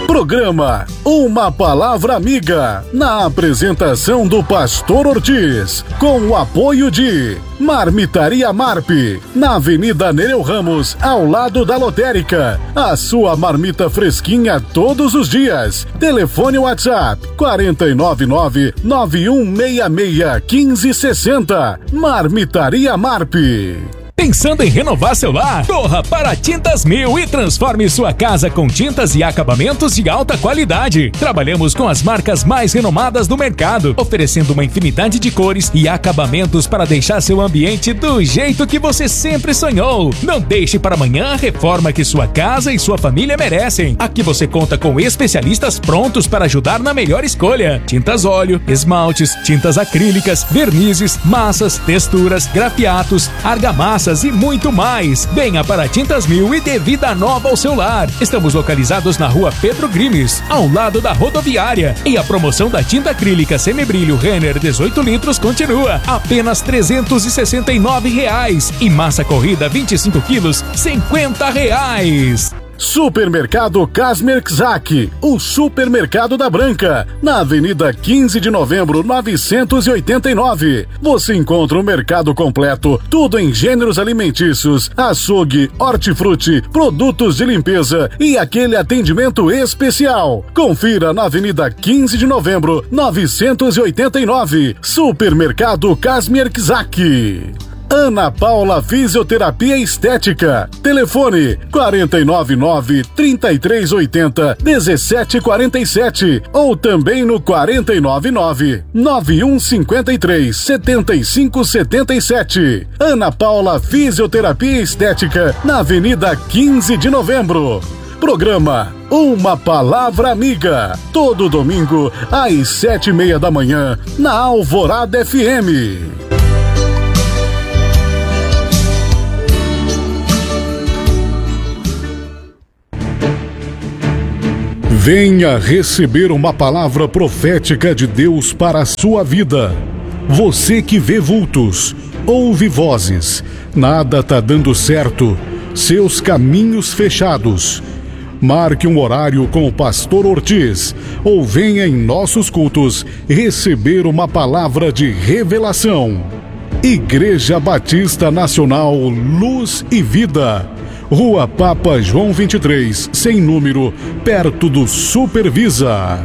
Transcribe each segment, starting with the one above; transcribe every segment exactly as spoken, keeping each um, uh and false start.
Programa Uma Palavra Amiga, na apresentação do Pastor Ortiz, com o apoio de Marmitaria Marp, na Avenida Nereu Ramos, ao lado da lotérica. A sua marmita fresquinha todos os dias. Telefone WhatsApp quatro nove nove, nove um seis seis, um cinco seis zero. Marmitaria Marp. Pensando em renovar seu lar? Corra para Tintas Mil e transforme sua casa com tintas e acabamentos de alta qualidade. Trabalhamos com as marcas mais renomadas do mercado, oferecendo uma infinidade de cores e acabamentos para deixar seu ambiente do jeito que você sempre sonhou. Não deixe para amanhã a reforma que sua casa e sua família merecem. Aqui você conta com especialistas prontos para ajudar na melhor escolha. Tintas óleo, esmaltes, tintas acrílicas, vernizes, massas, texturas, grafiatos, argamassas e muito mais. Venha para Tintas Mil e dê vida nova ao seu lar. Estamos localizados na rua Pedro Grimes, ao lado da rodoviária. E a promoção da tinta acrílica semibrilho Renner dezoito litros continua. Apenas trezentos e sessenta e nove reais. E massa corrida vinte e cinco quilos, cinquenta reais. Supermercado Casmer Czak, o supermercado da Branca, na Avenida quinze de Novembro, novecentos e oitenta e nove. Você encontra o mercado completo, tudo em gêneros alimentícios, açougue, hortifruti, produtos de limpeza e aquele atendimento especial. Confira na Avenida quinze de Novembro, novecentos e oitenta e nove. Supermercado Casmer Czak. Ana Paula Fisioterapia Estética. Telefone quatro nove nove, três três oito zero, um sete quatro sete ou também no quatro nove nove, nove um cinco três, sete cinco sete sete. Ana Paula Fisioterapia Estética, na Avenida quinze de Novembro. Programa Uma Palavra Amiga, todo domingo às sete e meia da manhã, na Alvorada F M. Venha receber uma palavra profética de Deus para a sua vida. Você que vê vultos, ouve vozes, nada tá dando certo, seus caminhos fechados. Marque um horário com o Pastor Ortiz ou venha em nossos cultos receber uma palavra de revelação. Igreja Batista Nacional Luz e Vida, Rua Papa João vinte e três, sem número, perto do Supervisa.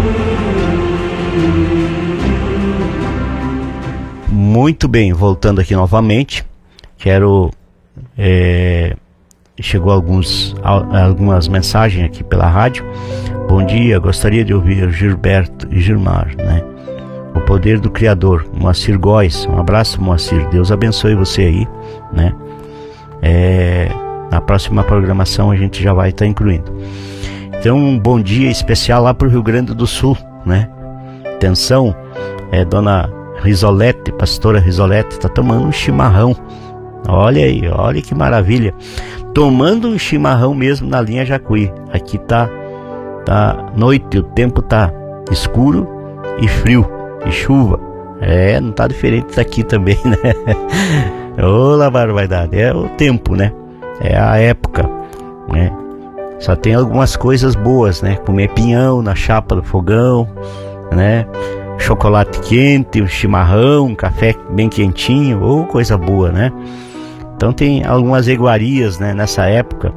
Muito bem, voltando aqui novamente, quero... É, chegou alguns, algumas mensagens aqui pela rádio. Bom dia, gostaria de ouvir Gilberto e Gilmar, né? O Poder do Criador, Moacir Góes. Um abraço, Moacir, Deus abençoe você aí, né? É... Na próxima programação a gente já vai estar incluindo. Então, um bom dia especial lá para o Rio Grande do Sul, né? Atenção, é Dona Risolete, pastora Risolete, está tomando um chimarrão. Olha aí, olha que maravilha. Tomando um chimarrão mesmo na linha Jacuí. Aqui tá, tá noite, o tempo tá escuro e frio, e chuva. É, não tá diferente daqui também, né? Ô, barbaridade, é o tempo, né? É a época, né? Só tem algumas coisas boas, né? Comer pinhão na chapa do fogão, né? Chocolate quente, um chimarrão, um café bem quentinho, ou oh, coisa boa, né? Então tem algumas iguarias, né? Nessa época,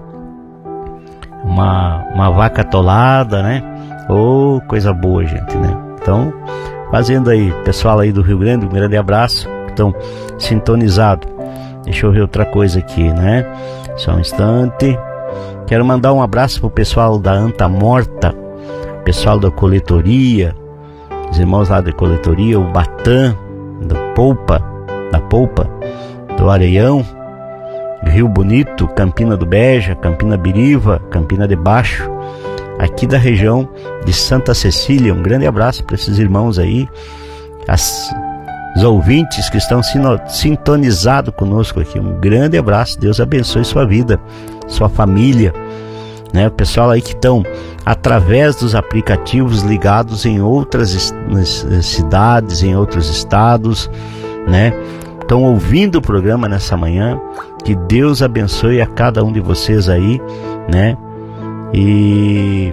uma, uma vaca atolada, né? Ou oh, coisa boa, gente, né? Então, fazendo aí, pessoal aí do Rio Grande, um grande abraço, estão sintonizados. Deixa eu ver outra coisa aqui, né? Só um instante. Quero mandar um abraço pro pessoal da Anta Morta, pessoal da coletoria, os irmãos lá da coletoria, o Batã, da Polpa, da Polpa, do Areião, Rio Bonito, Campina do Beja, Campina Biriva, Campina de Baixo, aqui da região de Santa Cecília. Um grande abraço para esses irmãos aí, as os ouvintes que estão sintonizados conosco aqui. Um grande abraço, Deus abençoe sua vida, sua família, né? O pessoal aí que estão através dos aplicativos ligados em outras cidades, em outros estados, né? Estão ouvindo o programa nessa manhã. Que Deus abençoe a cada um de vocês aí, né? E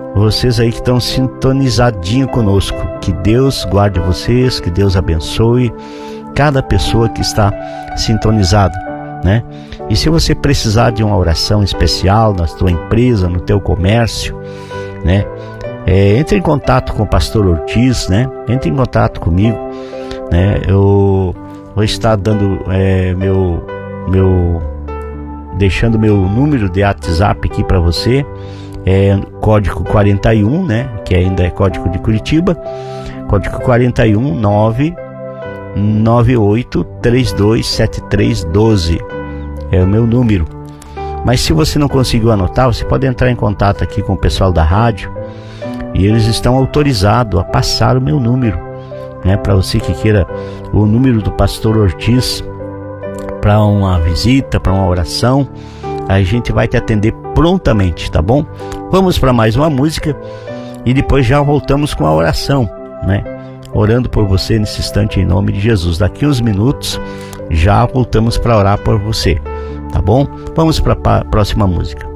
vocês aí que estão sintonizadinho conosco. Que Deus guarde vocês, que Deus abençoe cada pessoa que está sintonizada, né? E se você precisar de uma oração especial na tua empresa, no teu comércio, né? É, entre em contato com o pastor Ortiz, né? Entre em contato comigo, né? Eu vou estar dando é, meu, meu, deixando meu número de WhatsApp aqui para você, é código quarenta e um, né? Que ainda é código de Curitiba, código quarenta e um nove nove oito três dois sete três um dois, é o meu número. Mas se você não conseguiu anotar, você pode entrar em contato aqui com o pessoal da rádio, e eles estão autorizados a passar o meu número, né, para você que queira o número do pastor Ortiz para uma visita, para uma oração. A gente vai te atender prontamente, tá bom? Vamos para mais uma música e depois já voltamos com a oração, né? Orando por você nesse instante em nome de Jesus. Daqui uns minutos já voltamos para orar por você, tá bom? Vamos para a próxima música.